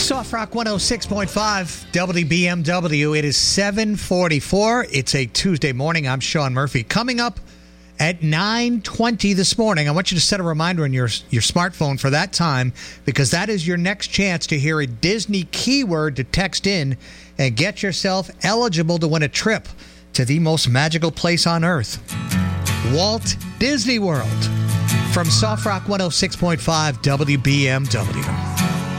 Soft Rock 106.5 WBMW. It is 7:44. It's a Tuesday morning. I'm Sean Murphy. Coming up at 9:20 this morning, I want you to set a reminder on your smartphone for that time, because that is your next chance to hear a Disney keyword to text in and get yourself eligible to win a trip to the most magical place on earth, Walt Disney World. From Soft Rock 106.5 WBMW.